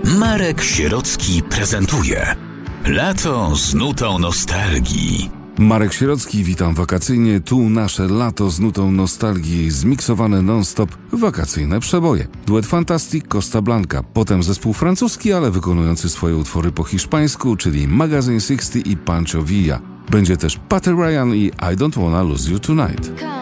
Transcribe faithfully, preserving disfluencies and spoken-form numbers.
Marek Sierocki prezentuje Lato z nutą nostalgii. Marek Sierocki, witam wakacyjnie. Tu nasze lato z nutą nostalgii, zmiksowane non-stop wakacyjne przeboje. Duet Fantastic, Costa Blanca, potem zespół francuski, ale wykonujący swoje utwory po hiszpańsku, czyli Magazine sześćdziesiąt i Pancho Villa. Będzie też Patty Ryan i I Don't Wanna Lose You Tonight.